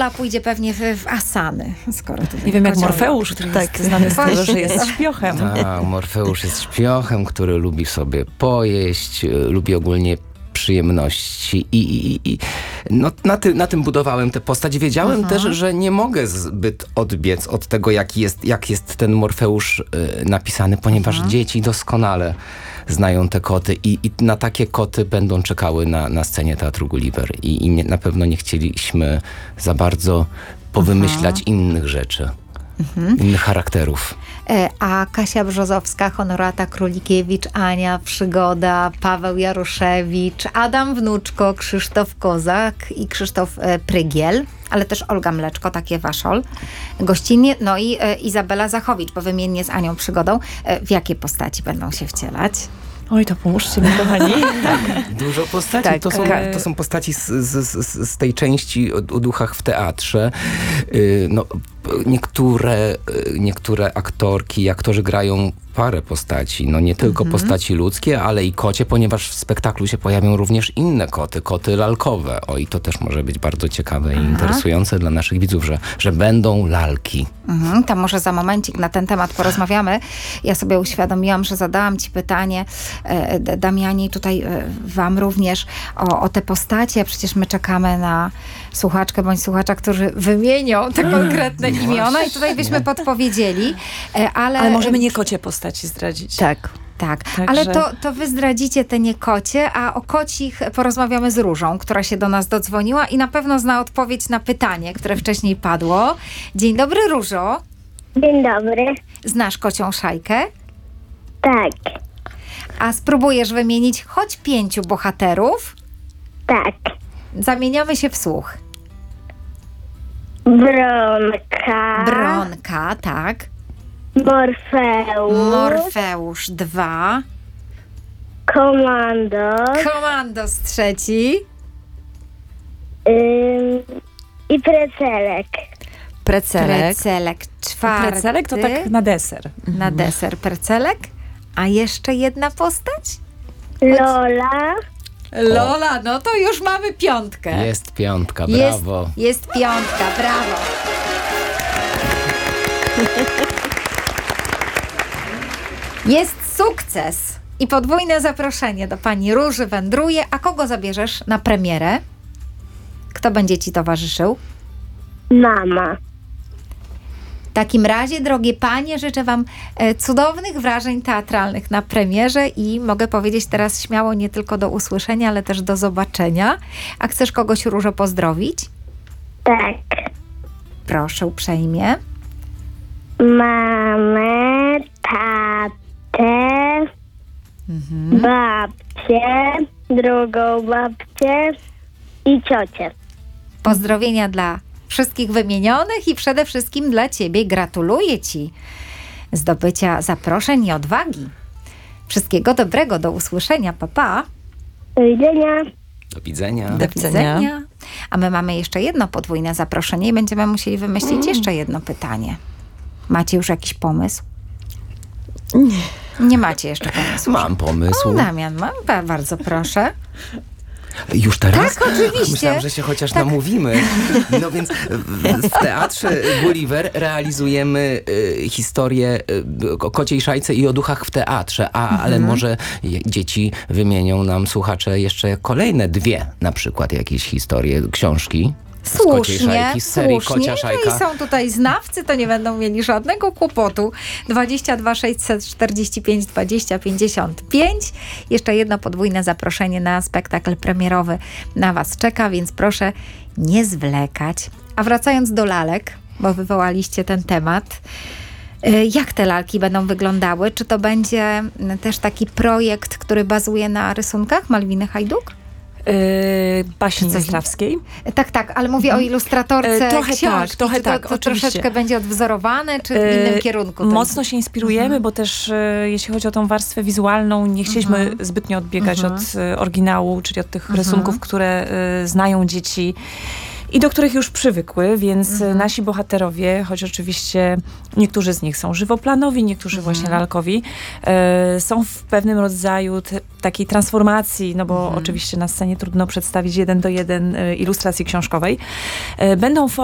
Ola pójdzie pewnie w asany, skoro tutaj Nie wiem, jak kocioł Morfeusz, który jest znany z tego, że jest śpiochem. Tak, Morfeusz jest śpiochem, który lubi sobie pojeść, lubi ogólnie przyjemności i no, na tym budowałem tę postać. Wiedziałem też, że nie mogę zbyt odbiec od tego, jak jest ten Morfeusz napisany, ponieważ dzieci doskonale znają te koty i na takie koty będą czekały na scenie Teatru Gulliver i na pewno nie chcieliśmy za bardzo powymyślać innych rzeczy, innych charakterów. A Kasia Brzozowska, Honorata Królikiewicz, Ania Przygoda, Paweł Jaroszewicz, Adam Wnuczko, Krzysztof Kozak i Krzysztof Prygiel, ale też Olga Mleczko, takie waszol, gościnnie, no i Izabela Zachowicz, bo wymiennie z Anią Przygodą. W jakie postaci będą się wcielać? Oj, to pomóżcie mi, kochani. Dużo postaci. Tak, to są postaci z tej części o duchach w teatrze. No, niektóre aktorki i aktorzy grają parę postaci. No nie tylko postaci ludzkie, ale i kocie, ponieważ w spektaklu się pojawią również inne koty lalkowe. O, i to też może być bardzo ciekawe i interesujące dla naszych widzów, że będą lalki. To może za momencik na ten temat porozmawiamy. Ja sobie uświadomiłam, że zadałam ci pytanie, Damianie, i tutaj wam również, o te postacie. Przecież my czekamy na słuchaczkę bądź słuchacza, którzy wymienią te konkretne imiona i tutaj byśmy podpowiedzieli. Ale możemy nie kocie postaci zdradzić. Tak. Także... Ale to wy zdradzicie te niekocie, a o kocich porozmawiamy z Różą, która się do nas dodzwoniła i na pewno zna odpowiedź na pytanie, które wcześniej padło. Dzień dobry, Różo. Dzień dobry. Znasz kocią szajkę? Tak, A spróbujesz wymienić choć 5 bohaterów? tak. Zamieniamy się w słuch. Bronka. Tak. Morfeusz. 2. Komandos 3. I Precelek. Precelek 4. Precelek to tak na deser. Na deser Precelek. A jeszcze jedna postać? Lola, no to już mamy 5. Jest 5, brawo. Jest 5, brawo. Jest sukces i podwójne zaproszenie do pani Róży wędruje. A kogo zabierzesz na premierę? Kto będzie ci towarzyszył? Mama. W takim razie, drogie panie, życzę wam cudownych wrażeń teatralnych na premierze i mogę powiedzieć teraz śmiało nie tylko do usłyszenia, ale też do zobaczenia. A chcesz kogoś, Różo, pozdrowić? Tak. Proszę uprzejmie. Mamę, tatę, babcię, drugą babcię i ciocię. Pozdrowienia dla wszystkich wymienionych i przede wszystkim dla ciebie. Gratuluję ci zdobycia zaproszeń i odwagi. Wszystkiego dobrego, do usłyszenia, pa, pa. Do widzenia. Do widzenia. Do widzenia. A my mamy jeszcze jedno podwójne zaproszenie i będziemy musieli wymyślić jeszcze jedno pytanie. Macie już jakiś pomysł? Nie macie jeszcze pomysłu? Mam pomysł. O, Damian, bardzo proszę. Już teraz? Tak, oczywiście. Myślałam, że się chociaż namówimy. No więc w Teatrze Gulliver realizujemy historię o kociej szajce i o duchach w teatrze. Ale może dzieci wymienią nam, słuchacze, jeszcze kolejne 2 na przykład jakieś historie, książki. Słusznie, z serii Kocia Szajka. Jeżeli są tutaj znawcy, to nie będą mieli żadnego kłopotu. 22 645 20 55. Jeszcze jedno podwójne zaproszenie na spektakl premierowy na was czeka, więc proszę nie zwlekać. A wracając do lalek, bo wywołaliście ten temat, jak te lalki będą wyglądały? Czy to będzie też taki projekt, który bazuje na rysunkach Malwiny Hajduk? Baśni Zastrawskiej. Tak, ale mówię o ilustratorce książki. Trochę tak, to troszeczkę będzie odwzorowane, czy w innym kierunku? Mocno się inspirujemy, bo też jeśli chodzi o tą warstwę wizualną, nie chcieliśmy zbytnio odbiegać od oryginału, czyli od tych rysunków, które znają dzieci i do których już przywykły, więc nasi bohaterowie, choć oczywiście niektórzy z nich są żywoplanowi, niektórzy właśnie lalkowi, są w pewnym rodzaju takiej transformacji, no bo oczywiście na scenie trudno przedstawić 1 do 1 ilustracji książkowej. Będą